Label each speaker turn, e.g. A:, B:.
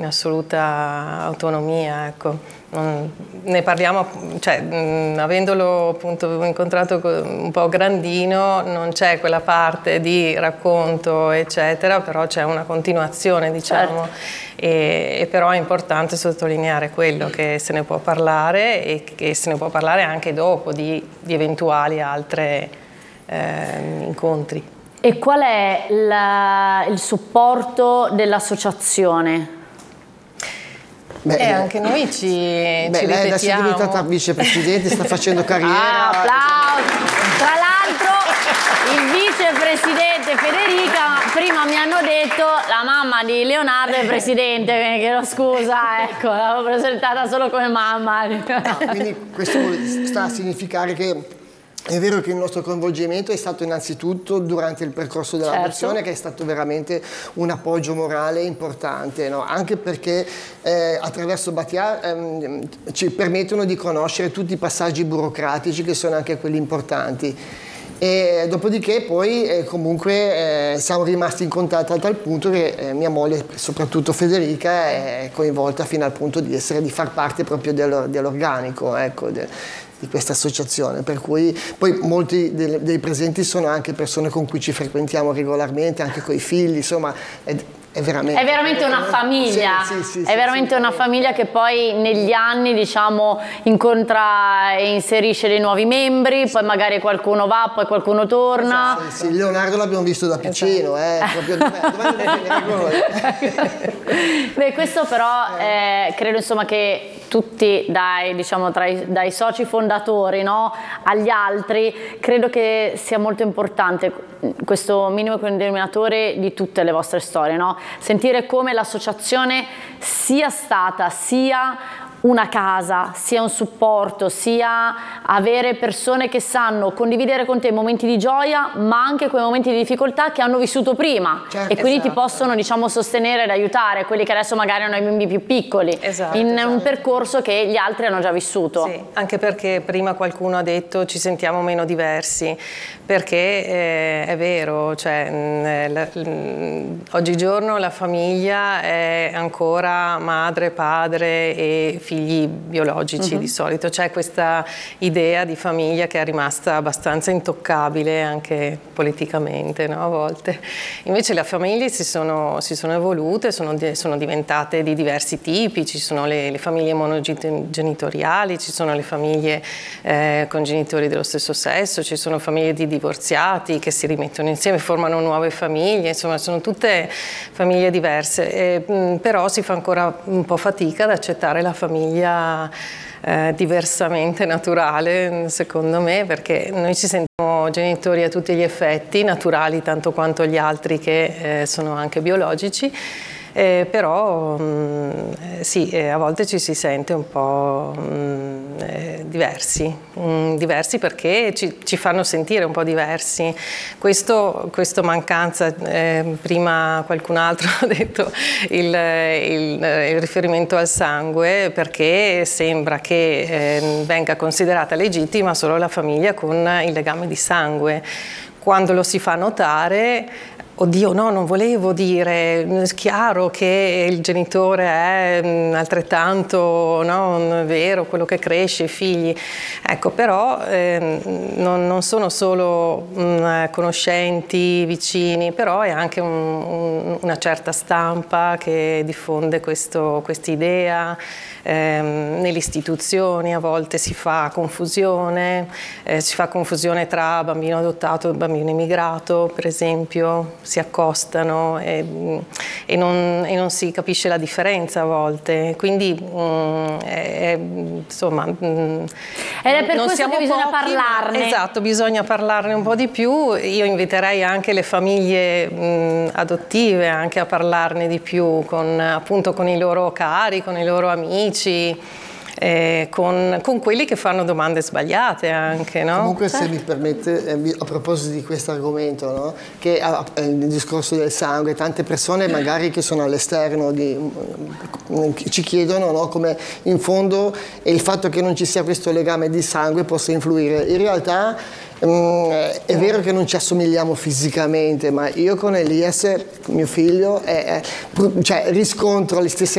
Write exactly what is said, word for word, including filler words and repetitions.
A: in assoluta autonomia, ecco. Non, ne parliamo, cioè, mh, avendolo appunto incontrato un po' grandino, non c'è quella parte di racconto eccetera, però c'è una continuazione, diciamo, certo. e, e però è importante sottolineare quello, che se ne può parlare e che se ne può parlare anche dopo di, di eventuali altre eh, incontri.
B: E qual è la, il supporto dell'associazione?
A: Beh, eh, anche noi ci, beh, ci
C: lei
A: ripetiamo.
C: Adesso è diventata vicepresidente, sta facendo carriera.
B: Ah, applausi! Tra l'altro il vicepresidente Federica, prima mi hanno detto la mamma di Leonardo è presidente, chiedo scusa, ecco, l'avevo presentata solo come mamma.
C: No, quindi questo sta a significare che è vero che il nostro coinvolgimento è stato innanzitutto durante il percorso dell'adozione, certo. che è stato veramente un appoggio morale importante, no? Anche perché eh, attraverso Batià ehm, ci permettono di conoscere tutti i passaggi burocratici che sono anche quelli importanti. E dopodiché poi eh, comunque eh, siamo rimasti in contatto a tal punto che eh, mia moglie, soprattutto Federica, è coinvolta fino al punto di essere, di far parte proprio dell'organico, ecco, del, di questa associazione, per cui poi molti dei, dei presenti sono anche persone con cui ci frequentiamo regolarmente, anche con i figli, insomma è, è veramente,
B: è veramente una famiglia,
C: sì, sì, sì,
B: è veramente sì, una famiglia che poi negli anni, diciamo, incontra e inserisce dei nuovi membri, poi magari qualcuno va, poi qualcuno torna.
C: Esatto, sì, Leonardo l'abbiamo visto da piccino, eh, proprio dove,
B: beh, questo però eh, credo insomma che tutti dai, diciamo, tra i, dai soci fondatori, no, agli altri, credo che sia molto importante questo minimo denominatore di tutte le vostre storie, no? Sentire come l'associazione sia stata sia una casa, sia un supporto, sia avere persone che sanno condividere con te momenti di gioia, ma anche quei momenti di difficoltà che hanno vissuto prima, certo, e quindi esatto. ti possono, diciamo, sostenere ed aiutare quelli che adesso magari hanno i bimbi più piccoli, esatto, in esatto. un percorso che gli altri hanno già vissuto.
A: Sì, anche perché prima qualcuno ha detto ci sentiamo meno diversi, perché eh, è vero, cioè, la, oggigiorno la famiglia è ancora madre, padre e figli biologici, uh-huh. di solito c'è questa idea di famiglia che è rimasta abbastanza intoccabile anche politicamente, no, a volte. Invece le famiglie si sono, si sono evolute, sono, sono diventate di diversi tipi, ci sono le, le famiglie monogenitoriali, ci sono le famiglie eh, con genitori dello stesso sesso, ci sono famiglie di divorziati che si rimettono insieme, formano nuove famiglie, insomma sono tutte famiglie diverse, e, mh, però si fa ancora un po' fatica ad accettare la famiglia Eh, diversamente naturale, secondo me, perché noi ci sentiamo genitori a tutti gli effetti, naturali tanto quanto gli altri che eh, sono anche biologici, eh, però mh, eh, sì, eh, a volte ci si sente un po' mh, eh, diversi, mh, diversi perché ci, ci fanno sentire un po' diversi. Questo, questo mancanza, eh, prima qualcun altro ha detto il, il, il riferimento al sangue, perché sembra che eh, venga considerata legittima solo la famiglia con il legame di sangue. Quando lo si fa notare, oddio no, non volevo dire, è chiaro che il genitore è altrettanto, no, vero, quello che cresce, i figli, ecco, però eh, non, non sono solo mh, conoscenti, vicini, però è anche un, un, una certa stampa che diffonde quest'idea. Eh, nelle istituzioni a volte si fa confusione, eh, si fa confusione tra bambino adottato e bambino immigrato, per esempio, si accostano e, e, non, e non si capisce la differenza a volte, quindi mh, è, insomma mh,
B: ed è per
A: non
B: questo
A: siamo
B: che bisogna
A: pochi,
B: parlarne.
A: Esatto, bisogna parlarne un po' di più. Io inviterei anche le famiglie mh, adottive anche a parlarne di più con, appunto, con i loro cari, con i loro amici, Eh, con, con quelli che fanno domande sbagliate anche, no?
C: Comunque, certo. Se mi permette, eh, a proposito di questo argomento, no? Che eh, il discorso del sangue, tante persone magari che sono all'esterno ci chiedono, no? Come in fondo il fatto che non ci sia questo legame di sangue possa influire. In realtà Mm, è vero che non ci assomigliamo fisicamente, ma io con Elias, mio figlio, è, è, cioè, riscontro le stesse